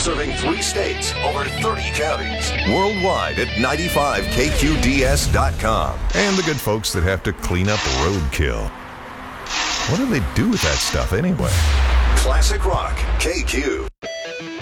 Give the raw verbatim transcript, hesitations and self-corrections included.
Serving three states, over thirty counties. Worldwide at ninety-five K Q D S dot com. And the good folks that have to clean up roadkill. What do they do with that stuff anyway? Classic Rock, K Q.